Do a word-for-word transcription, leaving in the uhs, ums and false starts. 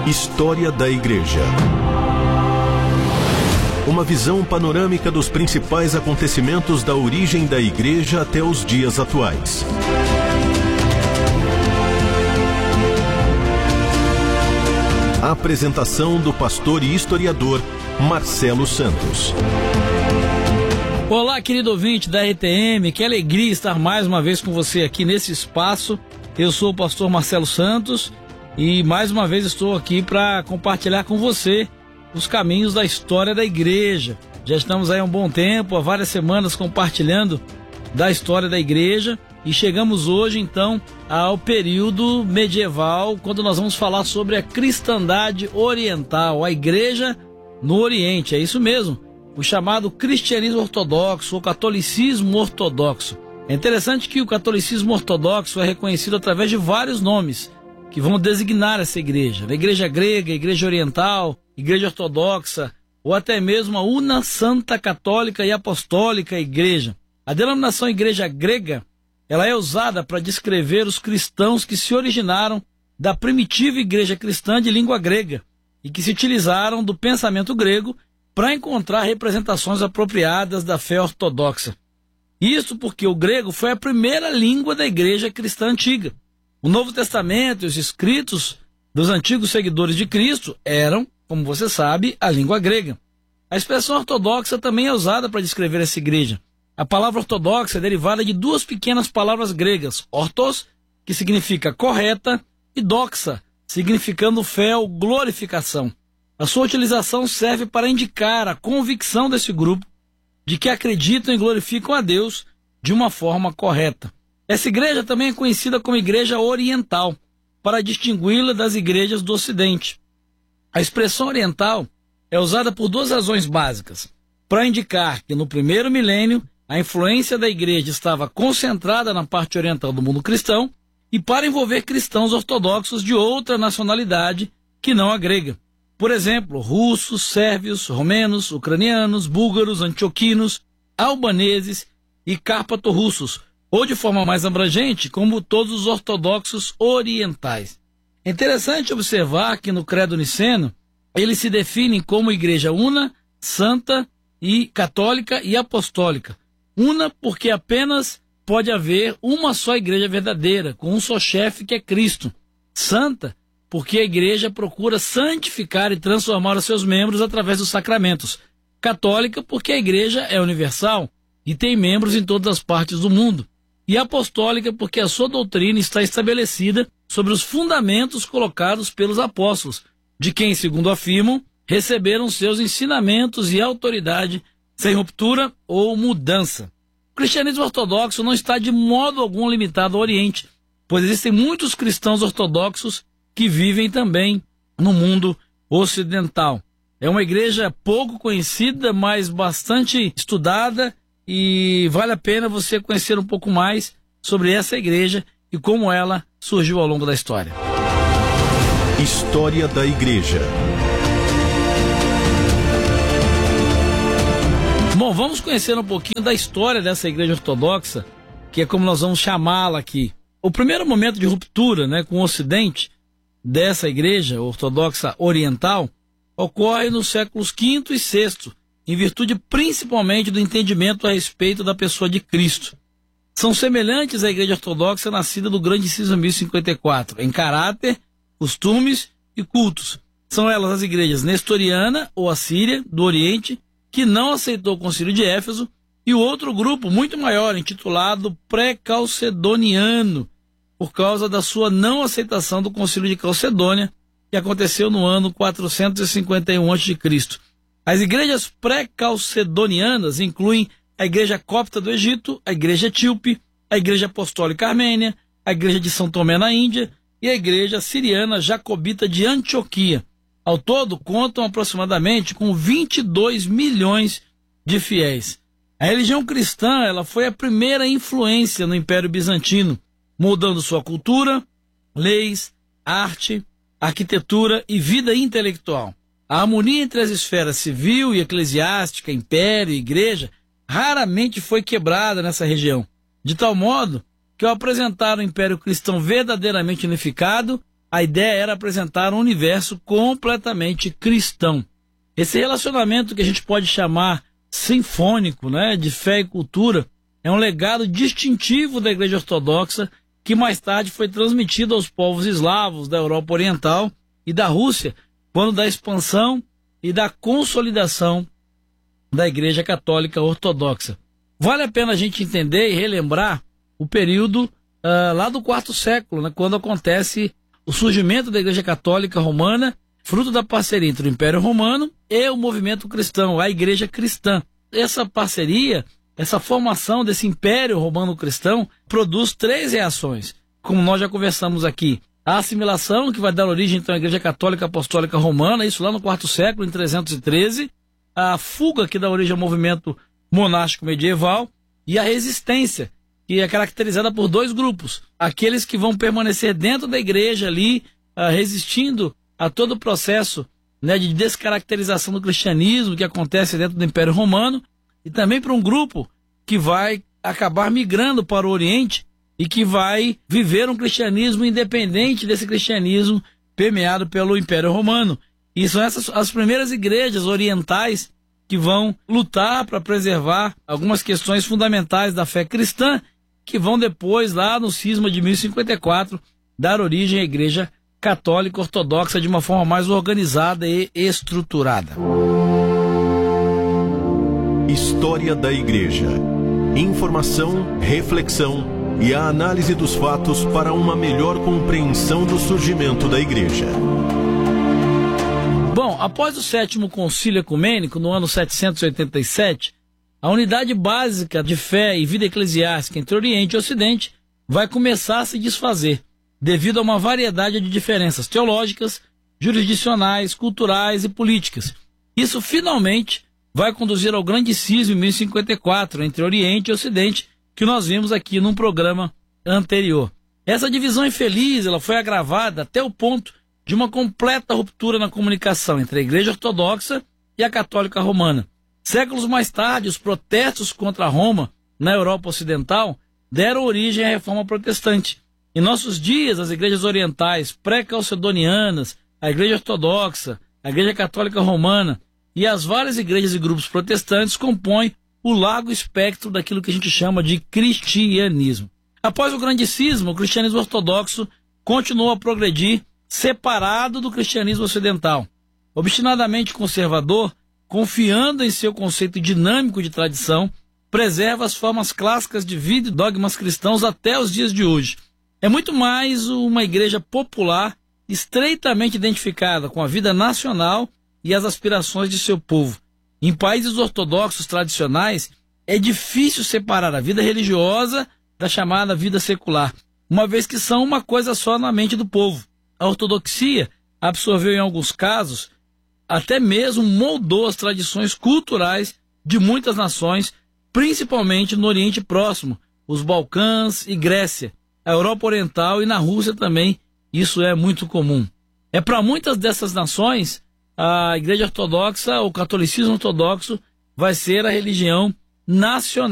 História da Igreja. Uma visão panorâmica dos principais acontecimentos da origem da Igreja até os dias atuais. A apresentação do pastor e historiador Marcelo Santos. Olá, querido ouvinte da R T M, que alegria estar mais uma vez com você aqui nesse espaço. Eu sou o pastor Marcelo Santos e mais uma vez estou aqui para compartilhar com você os caminhos da história da igreja. Já estamos aí há um bom tempo, há várias semanas compartilhando da história da igreja e chegamos hoje então ao período medieval, quando nós vamos falar sobre a cristandade oriental, a igreja no Oriente, é isso mesmo, o chamado cristianismo ortodoxo ou catolicismo ortodoxo. É interessante que o catolicismo ortodoxo é reconhecido através de vários nomes que vão designar essa igreja. A igreja grega, a igreja oriental, igreja ortodoxa, ou até mesmo a una santa católica e apostólica igreja. A denominação igreja grega, ela é usada para descrever os cristãos que se originaram da primitiva igreja cristã de língua grega e que se utilizaram do pensamento grego para encontrar representações apropriadas da fé ortodoxa. Isso porque o grego foi a primeira língua da igreja cristã antiga. O Novo Testamento e os escritos dos antigos seguidores de Cristo eram, como você sabe, a língua grega. A expressão ortodoxa também é usada para descrever essa igreja. A palavra ortodoxa é derivada de duas pequenas palavras gregas, ortos, que significa correta, e doxa, significando fé ou glorificação. A sua utilização serve para indicar a convicção desse grupo de que acreditam e glorificam a Deus de uma forma correta. Essa igreja também é conhecida como igreja oriental, para distingui-la das igrejas do Ocidente. A expressão oriental é usada por duas razões básicas: para indicar que no primeiro milênio a influência da igreja estava concentrada na parte oriental do mundo cristão e para envolver cristãos ortodoxos de outra nacionalidade que não a grega. Por exemplo, russos, sérvios, romenos, ucranianos, búlgaros, antioquinos, albaneses e cárpato-russos, ou de forma mais abrangente, como todos os ortodoxos orientais. É interessante observar que no Credo Niceno, eles se definem como igreja una, santa e católica e apostólica. Una porque apenas pode haver uma só igreja verdadeira, com um só chefe que é Cristo. Santa porque a igreja procura santificar e transformar os seus membros através dos sacramentos. Católica porque a igreja é universal e tem membros em todas as partes do mundo. E apostólica porque a sua doutrina está estabelecida sobre os fundamentos colocados pelos apóstolos, de quem, segundo afirmam, receberam seus ensinamentos e autoridade sem ruptura ou mudança. O cristianismo ortodoxo não está de modo algum limitado ao Oriente, pois existem muitos cristãos ortodoxos que vivem também no mundo ocidental. É uma igreja pouco conhecida, mas bastante estudada, e vale a pena você conhecer um pouco mais sobre essa igreja e como ela surgiu ao longo da história. História da Igreja. Bom, vamos conhecer um pouquinho da história dessa igreja ortodoxa, que é como nós vamos chamá-la aqui. O primeiro momento de ruptura, né, com o Ocidente dessa igreja ortodoxa oriental ocorre nos séculos quinto e sexto, em virtude principalmente do entendimento a respeito da pessoa de Cristo. São semelhantes à igreja ortodoxa nascida do grande cisma mil e cinquenta e quatro, em caráter, costumes e cultos. São elas as igrejas nestoriana ou assíria, do Oriente, que não aceitou o concílio de Éfeso, e o outro grupo muito maior, intitulado pré-calcedoniano, por causa da sua não aceitação do concílio de Calcedônia, que aconteceu no ano quatrocentos e cinquenta e um antes de Cristo As igrejas pré-calcedonianas incluem a igreja copta do Egito, a igreja etíope, a igreja apostólica armênia, a igreja de São Tomé na Índia e a igreja siriana jacobita de Antioquia. Ao todo, contam aproximadamente com vinte e dois milhões de fiéis. A religião cristã ela foi a primeira influência no Império Bizantino, moldando sua cultura, leis, arte, arquitetura e vida intelectual. A harmonia entre as esferas civil e eclesiástica, império e igreja, raramente foi quebrada nessa região, de tal modo que ao apresentar o Império Cristão verdadeiramente unificado, a ideia era apresentar um universo completamente cristão. Esse relacionamento que a gente pode chamar sinfônico, né, de fé e cultura, é um legado distintivo da Igreja Ortodoxa que mais tarde foi transmitido aos povos eslavos da Europa Oriental e da Rússia, quando da expansão e da consolidação da Igreja Católica Ortodoxa. Vale a pena a gente entender e relembrar o período uh, lá do quarto século, né, quando acontece o surgimento da Igreja Católica Romana, fruto da parceria entre o Império Romano e o movimento cristão, a Igreja Cristã. Essa parceria, essa formação desse Império Romano Cristão, produz três reações, como nós já conversamos aqui. A assimilação, que vai dar origem então à Igreja Católica Apostólica Romana, isso lá no quarto século, em trezentos e treze, a fuga, que dá origem ao movimento monástico medieval, e a resistência, que é caracterizada por dois grupos: aqueles que vão permanecer dentro da igreja ali, uh, resistindo a todo o processo, né, de descaracterização do cristianismo que acontece dentro do Império Romano, e também para um grupo que vai acabar migrando para o Oriente e que vai viver um cristianismo independente desse cristianismo permeado pelo Império Romano. E são essas as primeiras igrejas orientais que vão lutar para preservar algumas questões fundamentais da fé cristã, que vão depois, lá no cisma de mil e cinquenta e quatro, dar origem à Igreja Católica Ortodoxa de uma forma mais organizada e estruturada. História da Igreja. Informação, reflexão e a análise dos fatos para uma melhor compreensão do surgimento da Igreja. Bom, após o sétimo concílio ecumênico, no ano setecentos e oitenta e sete, a unidade básica de fé e vida eclesiástica entre Oriente e Ocidente vai começar a se desfazer, devido a uma variedade de diferenças teológicas, jurisdicionais, culturais e políticas. Isso finalmente vai conduzir ao grande cisma em mil e cinquenta e quatro entre Oriente e Ocidente, que nós vimos aqui num programa anterior. Essa divisão infeliz ela foi agravada até o ponto de uma completa ruptura na comunicação entre a Igreja Ortodoxa e a Católica Romana. Séculos mais tarde, os protestos contra Roma na Europa Ocidental deram origem à Reforma Protestante. Em nossos dias, as igrejas orientais pré-calcedonianas, a Igreja Ortodoxa, a Igreja Católica Romana e as várias igrejas e grupos protestantes compõem o largo espectro daquilo que a gente chama de cristianismo. Após o grande cisma, o cristianismo ortodoxo continuou a progredir separado do cristianismo ocidental. Obstinadamente conservador, confiando em seu conceito dinâmico de tradição, preserva as formas clássicas de vida e dogmas cristãos até os dias de hoje. É muito mais uma igreja popular, estreitamente identificada com a vida nacional e as aspirações de seu povo. Em países ortodoxos tradicionais, é difícil separar a vida religiosa da chamada vida secular, uma vez que são uma coisa só na mente do povo. A ortodoxia absorveu em alguns casos, até mesmo moldou as tradições culturais de muitas nações, principalmente no Oriente Próximo, os Balcãs e Grécia, a Europa Oriental e na Rússia também, isso é muito comum. É para muitas dessas nações, a Igreja Ortodoxa, o catolicismo ortodoxo, vai ser a religião nacional.